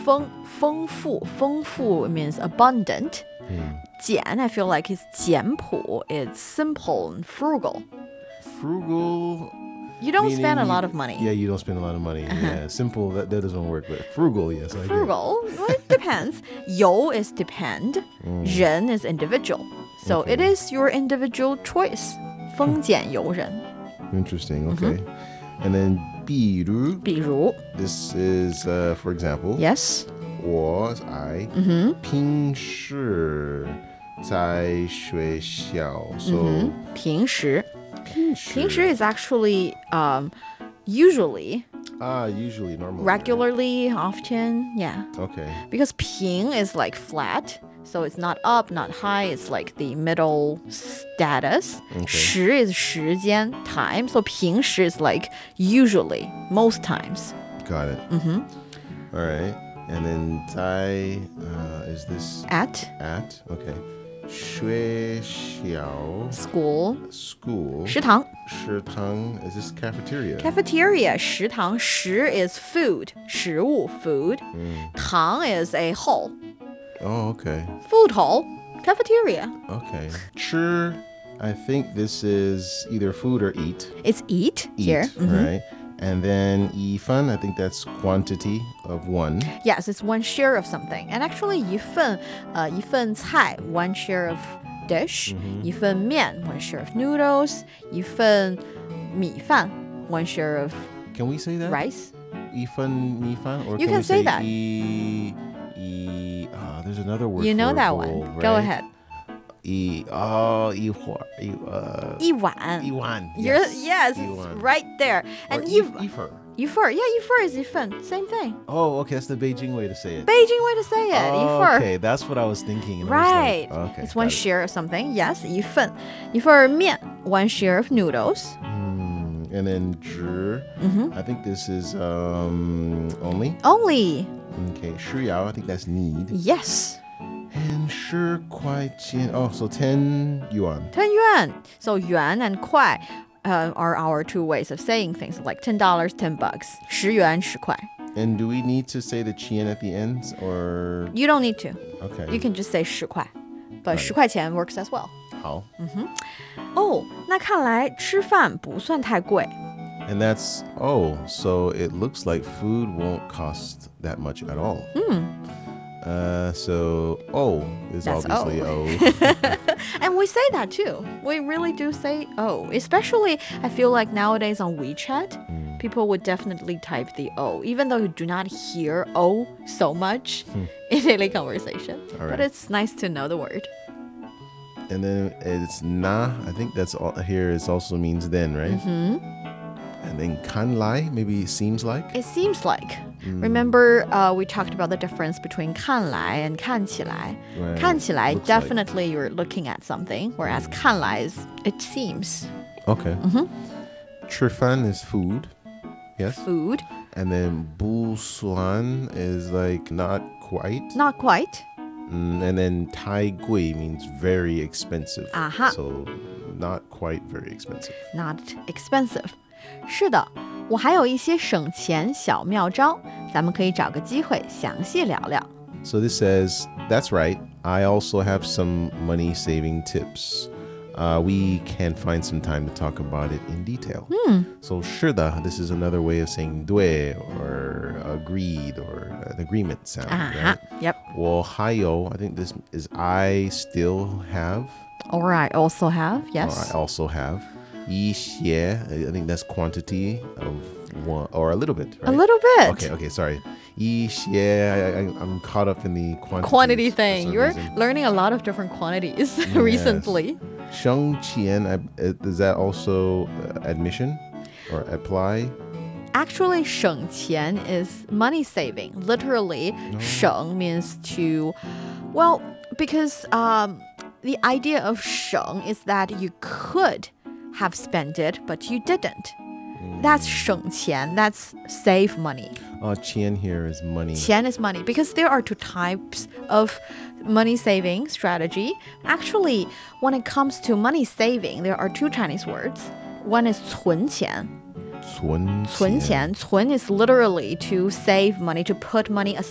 丰富 means abundant. 简 I feel like is 简朴 it's simple and frugal. Frugal. You don't spend a meaning lot of money. Yeah, you don't spend a lot of money. Yeah, simple, that doesn't work. But frugal, yes. I Frugal, well, it depends. 有 is depend. 人 is individual. So it is your individual choice. 丰俭由人. Interesting, okay. And then 比如比如 this is, for example, yes. I 平时在学校 so 平时平时平时 is actually usually, usually, normally. regularly, often, yeah. Okay. Because 平 is like flat, so it's not up, not high, it's like the middle status. 时 is 时间 time, so 平时 is like usually, most times. Got it. All right. And then 在 is this At at? Okay. 学校 school, school 食堂食堂 is this cafeteria? cafeteria, 食堂食 is food, 食物 food. 堂 is a hole, Oh, okay. food hole, cafeteria. Okay. 吃 I think this is either food or eat. It's eat, Eat, here. right? And then 一份 I think that's quantity of one. Yes, it's one share of something. And actually, 一份菜 one share of dish, 一份面 one share of noodles, 一份米饭 one share of Can we say that? rice. 一份米饭? Or You can can we say that. There's another word You for know a that bowl, one. right? Go ahead. 一碗. 一碗. 一碗. Yes, 一碗. it's right there. Or And 一份. 一份, yeah, 一份 is 一份, same thing. Oh, okay, that's the Beijing way to say it. Beijing way to say it. 一份. Okay, that's what I was thinking. And I Right. was like, okay, It's one got it. share of something. Yes, 一份. 一份面 one share of noodles. And then 只, I think this is only. Only. Okay, 需要, I think that's need. Yes. And 10块钱, so 10 yuan. 10 yuan. So yuan and kuai are our two ways of saying things, like $10, $10. 10元10块. And do we need to say the qian at the end, or? You don't need to. Okay. You can just say 10块. But 10块钱 works as well. 好. Oh, 那看来吃饭不算太贵. And that's, so it looks like food won't cost that much at all. So, is That's obviously O. And we say that too. We really do say oh. Especially, I feel like nowadays on WeChat, people would definitely type the O, even though you do not hear O so much in daily conversation. All right. But it's nice to know the word. And then it's na. I think that's all here. It also means then, right? And then kan lai, maybe seems like. It seems like. Remember, we talked about the difference between 看来 and 看起来. Right. 看起来 Looks definitely you're looking at something, whereas 看来 is it seems. Okay. 吃饭 is food. Yes. Food. And then 不算 is like not quite. Not quite. And then 太贵 means very expensive. Aha. So not quite very expensive. Not expensive. 是的，我还有一些省钱小妙招，咱们可以找个机会详细聊聊。 So this says, that's right. I also have some money saving tips. We can find some time to talk about it in detail. So 是的, this is another way of saying 对 or agreed or an agreement sound. Uh-huh. Right? Yep. 我还有, I think this is I still have. Or I also have, Or yes. I also have. 一些, I think that's quantity of one or a little bit, right? A little bit. Okay, sorry. 一些, I'm caught up in the Quantity for thing. some You're reason. learning a lot of different quantities recently. 省钱, does that also admission or apply? Actually, 省钱 is money saving. Literally, 省 means to, well, because the idea of 省 is that you could have spent it, but you didn't. That's 省钱. That's save money. Qian here is money. 钱 is money because there are two types of money saving strategy. Actually, when it comes to money saving, there are two Chinese words. One is 存钱. 存钱. 存钱. 存 is literally to save money, to put money aside.